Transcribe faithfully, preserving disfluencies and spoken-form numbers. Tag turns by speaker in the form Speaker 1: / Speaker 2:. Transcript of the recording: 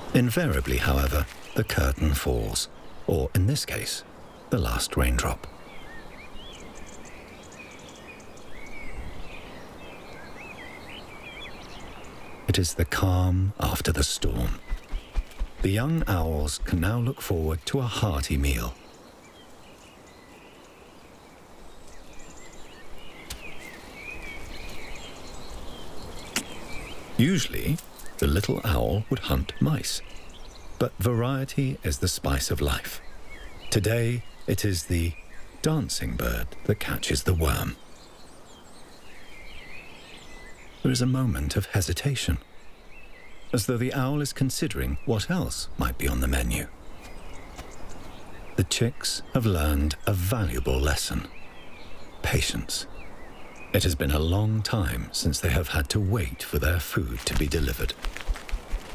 Speaker 1: Invariably, however, the curtain falls, or in this case, the last raindrop. It is the calm after the storm. The young owls can now look forward to a hearty meal. Usually, the little owl would hunt mice, but variety is the spice of life. Today, it is the dancing bird that catches the worm. There is a moment of hesitation, as though the owl is considering what else might be on the menu. The chicks have learned a valuable lesson: patience. It has been a long time since they have had to wait for their food to be delivered.